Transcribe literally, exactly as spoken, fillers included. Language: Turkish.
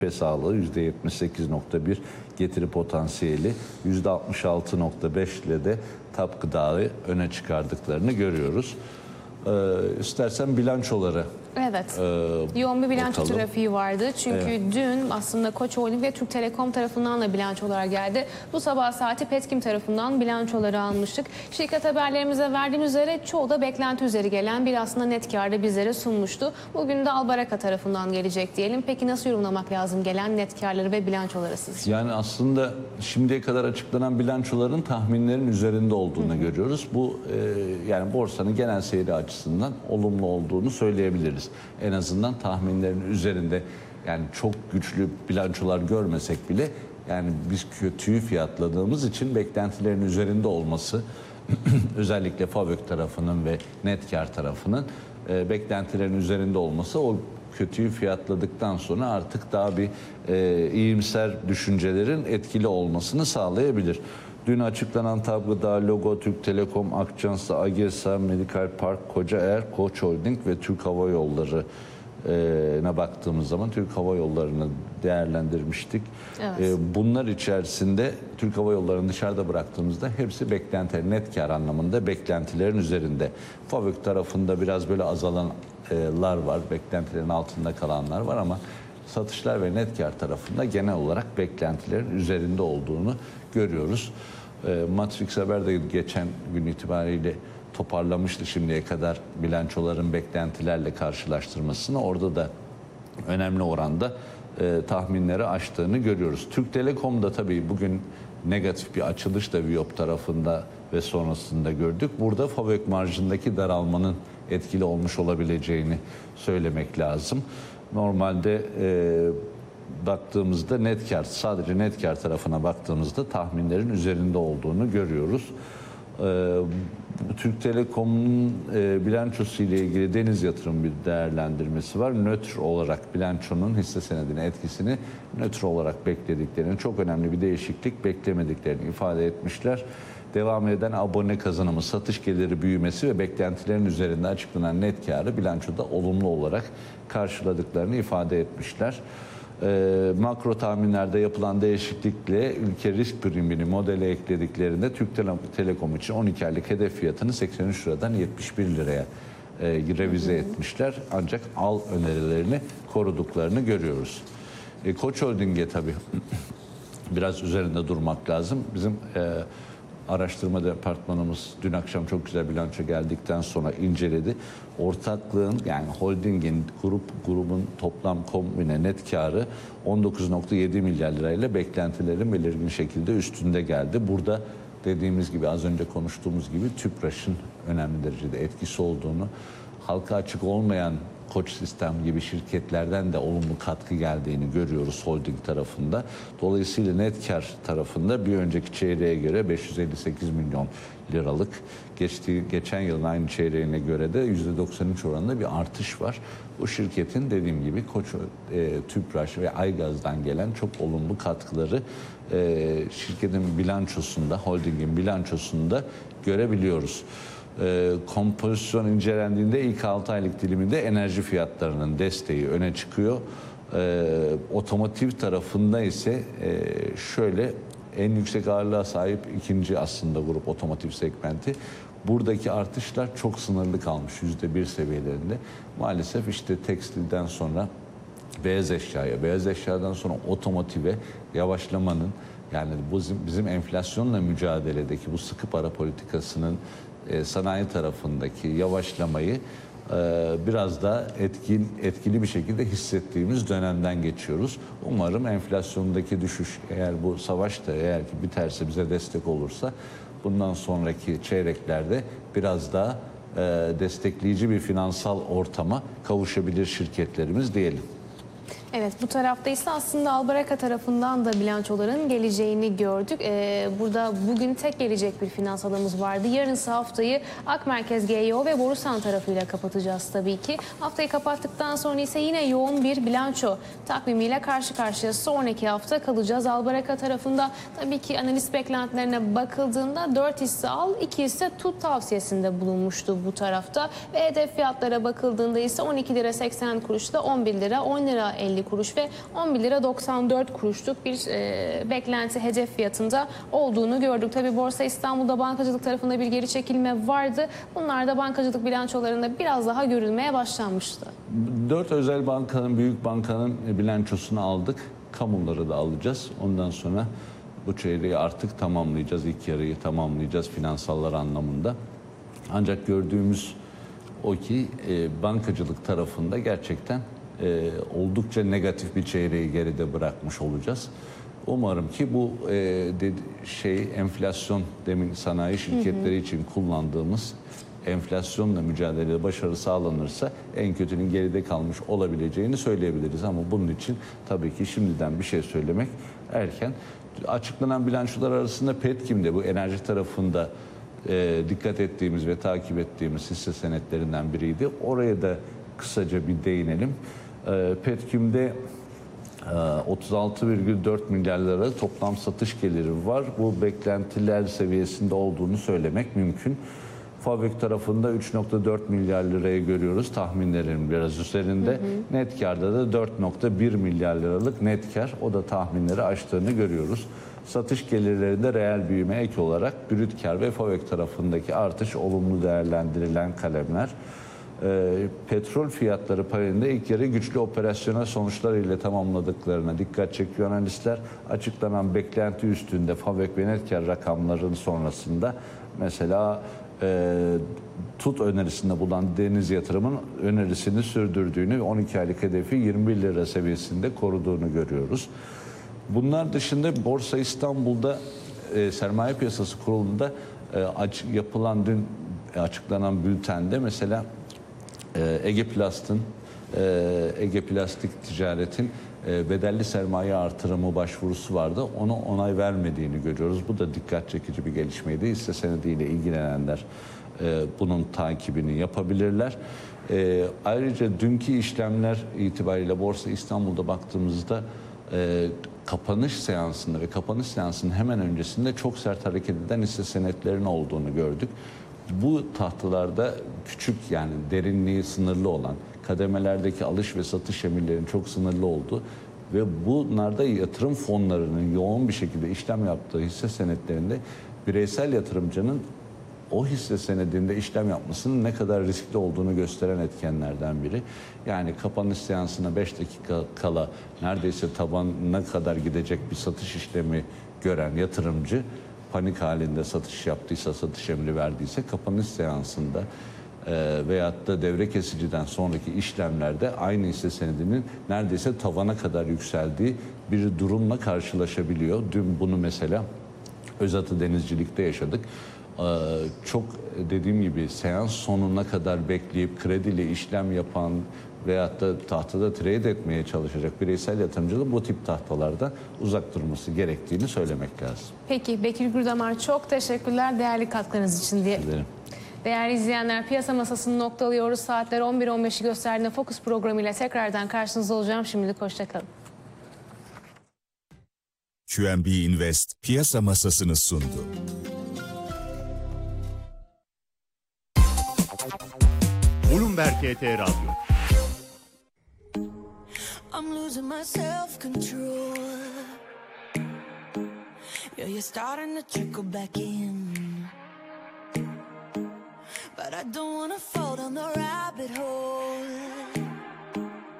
sağlığı yüzde yetmiş sekiz nokta bir, getiri potansiyeli yüzde altmış altı nokta beş ile de TAP Gıda'yı öne çıkardıklarını görüyoruz. Ee, istersen bilançoları Evet. Ee, Yoğun bir bilanço bakalım. trafiği vardı. Çünkü evet. dün aslında Koç Holding ve Türk Telekom tarafından da bilançolar geldi. Bu sabah saati Petkim tarafından bilançoları almıştık. Şirket haberlerimize verdiğim üzere çoğu da beklenti üzeri gelen bir aslında net kârda bizlere sunmuştu. Bugün de Albaraka tarafından gelecek diyelim. Peki nasıl yorumlamak lazım gelen net kârları ve bilançoları sizce? Yani aslında şimdiye kadar açıklanan bilançoların tahminlerin üzerinde olduğunu Hı -hı. görüyoruz. Bu e, yani borsanın genel seyri açısından olumlu olduğunu söyleyebiliriz. En azından tahminlerin üzerinde, yani çok güçlü bilançolar görmesek bile yani biz kötüyü fiyatladığımız için beklentilerin üzerinde olması özellikle FAVÖK tarafının ve net kar tarafının e, beklentilerin üzerinde olması o kötüyü fiyatladıktan sonra artık daha bir e, iyimser düşüncelerin etkili olmasını sağlayabilir. Dün açıklanan tabloda Logo, Türk Telekom, Akçansa, Agesa, Medikal Park, Kocaer, Koç Holding ve Türk Hava Yolları'na baktığımız zaman Türk Hava Yolları'nı değerlendirmiştik. Evet. Bunlar içerisinde Türk Hava Yolları'nı dışarıda bıraktığımızda hepsi beklenti, net kar anlamında beklentilerin üzerinde. FAVÖK tarafında biraz böyle azalanlar var, beklentilerin altında kalanlar var ama satışlar ve net kar tarafında genel olarak beklentilerin üzerinde olduğunu görüyoruz. E, Matrix Haber de geçen gün itibariyle toparlamıştı şimdiye kadar bilançoların beklentilerle karşılaştırmasını. Orada da önemli oranda e, tahminleri aştığını görüyoruz. Türk Telekom'da tabii bugün negatif bir açılış da Viyop tarafında ve sonrasında gördük. Burada FAVÖK marjındaki daralmanın etkili olmuş olabileceğini söylemek lazım. Normalde e, baktığımızda net kar, sadece net kar tarafına baktığımızda tahminlerin üzerinde olduğunu görüyoruz. E, Türk Telekom'un e, bilançosu ile ilgili Deniz Yatırım bir değerlendirmesi var. Nötr olarak bilançonun hisse senedine etkisini nötr olarak beklediklerini, çok önemli bir değişiklik beklemediklerini ifade etmişler. Devam eden abone kazanımı, satış geliri büyümesi ve beklentilerin üzerinde açıklanan net karı bilançoda olumlu olarak karşıladıklarını ifade etmişler. E, makro tahminlerde yapılan değişiklikle ülke risk primini modele eklediklerinde Türk Telekom için on iki aylık hedef fiyatını seksen üç liradan yetmiş bir liraya e, revize etmişler. Ancak al önerilerini koruduklarını görüyoruz. E, Koç Holding'e tabii biraz üzerinde durmak lazım. Bizim e, araştırma departmanımız dün akşam çok güzel bilanço geldikten sonra inceledi. Ortaklığın, yani holdingin, grup grubun toplam kombine net karı on dokuz nokta yedi milyar lirayla beklentilerin belirgin şekilde üstünde geldi. Burada dediğimiz gibi, az önce konuştuğumuz gibi TÜPRAŞ'ın önemli derecede etkisi olduğunu, halka açık olmayan Koç Sistem gibi şirketlerden de olumlu katkı geldiğini görüyoruz holding tarafında. Dolayısıyla net kar tarafında bir önceki çeyreğe göre beş yüz elli sekiz milyon liralık, geçtiği geçen yılın aynı çeyreğine göre de yüzde doksan üç oranında bir artış var. Bu şirketin dediğim gibi Koç, e, TÜPRAŞ ve Aygaz'dan gelen çok olumlu katkıları e, şirketin bilançosunda, holdingin bilançosunda görebiliyoruz. E, kompozisyon incelendiğinde ilk altı aylık diliminde enerji fiyatlarının desteği öne çıkıyor. E, otomotiv tarafında ise e, şöyle, en yüksek ağırlığa sahip ikinci aslında grup otomotiv segmenti. Buradaki artışlar çok sınırlı kalmış, yüzde bir seviyelerinde. Maalesef işte tekstilden sonra beyaz eşyaya, beyaz eşyadan sonra otomotive yavaşlamanın, yani bu bizim, bizim enflasyonla mücadeledeki bu sıkı para politikasının e, sanayi tarafındaki yavaşlamayı e, biraz daha etkin, etkili bir şekilde hissettiğimiz dönemden geçiyoruz. Umarım enflasyondaki düşüş, eğer bu savaş da eğer ki biterse, bize destek olursa, bundan sonraki çeyreklerde biraz daha e, destekleyici bir finansal ortama kavuşabilir şirketlerimiz diyelim. Evet, bu tarafta ise aslında Albaraka tarafından da bilançoların geleceğini gördük. Ee, burada bugün tek gelecek bir finansalımız vardı. Yarınsa haftayı Akmerkez G Y O ve Borusan tarafıyla kapatacağız tabii ki. Haftayı kapattıktan sonra ise yine yoğun bir bilanço takvimiyle karşı karşıya sonraki hafta kalacağız. Albaraka tarafında tabii ki analist beklentilerine bakıldığında dört hisse al, iki hisse tut tavsiyesinde bulunmuştu bu tarafta. Ve hedef fiyatlara bakıldığında ise on iki lira seksen kuruşla on bir lira, on lira elli elli kuruş ve on bir lira doksan dört kuruşluk bir e, beklenti hedef fiyatında olduğunu gördük. Tabii Borsa İstanbul'da bankacılık tarafında bir geri çekilme vardı. Bunlar da bankacılık bilançolarında biraz daha görülmeye başlanmıştı. Dört özel bankanın, büyük bankanın bilançosunu aldık. Kamuları da alacağız. Ondan sonra bu çeyreği artık tamamlayacağız. İlk yarıyı tamamlayacağız finansallar anlamında. Ancak gördüğümüz o ki e, bankacılık tarafında gerçekten e, oldukça negatif bir çeyreği geride bırakmış olacağız. Umarım ki bu e, dedi, şey enflasyon, demin sanayi şirketleri için kullandığımız enflasyonla mücadelede başarı sağlanırsa en kötünün geride kalmış olabileceğini söyleyebiliriz. Ama bunun için tabii ki şimdiden bir şey söylemek erken. Açıklanan bilançolar arasında Petkim'de, bu enerji tarafında e, dikkat ettiğimiz ve takip ettiğimiz hisse senetlerinden biriydi. Oraya da kısaca bir değinelim. E, Petkim'de otuz altı virgül dört milyar lira toplam satış geliri var. Bu beklentiler seviyesinde olduğunu söylemek mümkün. Fabrik tarafında üç virgül dört milyar lirayı görüyoruz, tahminlerin biraz üzerinde. Hı hı. Net karda da dört virgül bir milyar liralık net kar, o da tahminleri aştığını görüyoruz. Satış gelirlerinde reel büyüme ek olarak brüt kar ve fabrik tarafındaki artış olumlu değerlendirilen kalemler. E, petrol fiyatları paralelinde ilk yarı güçlü operasyonel sonuçlar ile tamamladıklarına dikkat çekiyor analistler. Açıklanan beklenti üstünde fabrik ve net kar rakamların sonrasında mesela e, tut önerisinde bulunan Deniz Yatırım'ın önerisini sürdürdüğünü, on iki aylık hedefi yirmi bir lira seviyesinde koruduğunu görüyoruz. Bunlar dışında Borsa İstanbul'da e, Sermaye Piyasası Kurulu'nda e, aç, yapılan dün açıklanan bültende mesela Ege Plast'ın, Ege Plastik Ticaret'in bedelli sermaye artırımı başvurusu vardı. Ona onay vermediğini görüyoruz. Bu da dikkat çekici bir gelişmeydi. Hisse senediyle ilgilenenler bunun takibini yapabilirler. Ayrıca dünkü işlemler itibariyle Borsa İstanbul'da baktığımızda kapanış seansında ve kapanış seansının hemen öncesinde çok sert hareket eden hisse senetlerinin olduğunu gördük. Bu tahtalarda küçük, yani derinliği sınırlı olan kademelerdeki alış ve satış emirlerinin çok sınırlı olduğu ve bunlarda yatırım fonlarının yoğun bir şekilde işlem yaptığı hisse senetlerinde bireysel yatırımcının o hisse senedinde işlem yapmasının ne kadar riskli olduğunu gösteren etkenlerden biri. Yani kapanış seansına beş dakika kala neredeyse tabanına kadar gidecek bir satış işlemi gören yatırımcı panik halinde satış yaptıysa, satış emri verdiyse kapanış seansında e, veyahut da devre kesiciden sonraki işlemlerde aynı hisse senedinin neredeyse tavana kadar yükseldiği bir durumla karşılaşabiliyor. Dün bunu mesela Özatı Denizcilik'te yaşadık. Ee, çok dediğim gibi seans sonuna kadar bekleyip krediyle işlem yapan veyahut da tahtada trade etmeye çalışacak bireysel yatırımcının bu tip tahtalardan uzak durması gerektiğini söylemek lazım. Peki Bekir Gürdamar, çok teşekkürler değerli katkınız için diye. Ederim. Değerli izleyenler, piyasa masasını noktalıyoruz. Saatler on bir on beşi gösterdiğinde Fokus programıyla tekrardan karşınızda olacağım. Şimdilik hoşçakalın. Q N B Invest piyasa masasını sundu. Bloomberg H T Radyo. I'm losing my self-control. Yeah, you're starting to trickle back in. But I don't wanna fall down the rabbit hole.